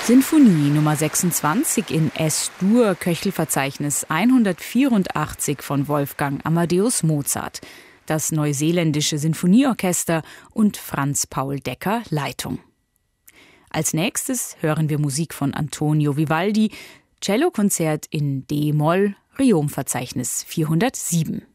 Sinfonie Nummer 26 in S-Dur, Köchelverzeichnis 184 von Wolfgang Amadeus Mozart. Das Neuseeländische Sinfonieorchester und Franz Paul Decker Leitung. Als nächstes hören wir Musik von Antonio Vivaldi, Cellokonzert in D-Moll, Riom-Verzeichnis 407.